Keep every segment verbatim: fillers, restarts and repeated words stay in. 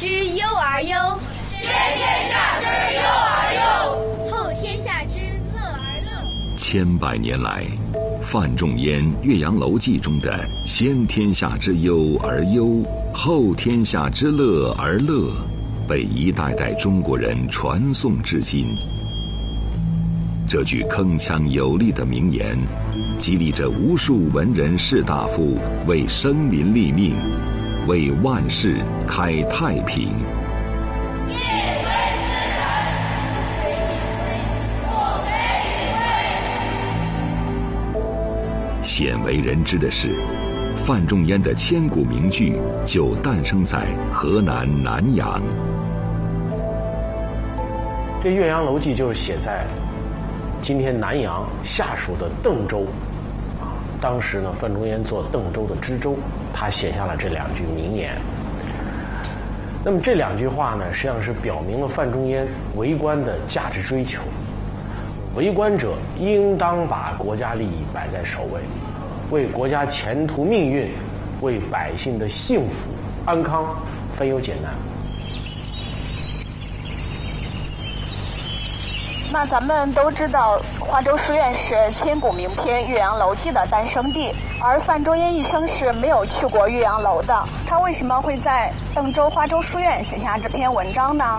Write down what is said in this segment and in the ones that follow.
之忧而忧，先天下之忧而忧，后天下之乐而乐。 千百年来，范仲淹《岳阳楼记》中的“先天下之忧而忧，后天下之乐而乐”，被一代代中国人传颂至今。这句铿锵有力的名言，激励着无数文人士大夫为生民立命，为万世开太平。 业归自然，水以微，我随以微。 鲜为人知的是，范仲淹的千古名句就诞生在河南南阳。 这《岳阳楼记》就是写在今天南阳下属的邓州，啊，当时呢，范仲淹做邓州的知州，他写下了这两句名言。那么这两句话呢，实际上是表明了范仲淹为官的价值追求。为官者应当把国家利益摆在首位，为国家前途命运，为百姓的幸福安康分忧解难。 那咱们都知道，华州书院是千古名篇《岳阳楼记》的诞生地，而范仲淹一生是没有去过岳阳楼的。他为什么会在邓州华州书院写下这篇文章呢？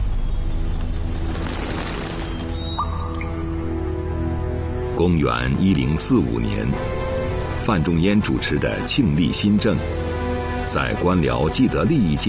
公元一零四五年，范仲淹主持的庆历新政，在官僚既得利益阶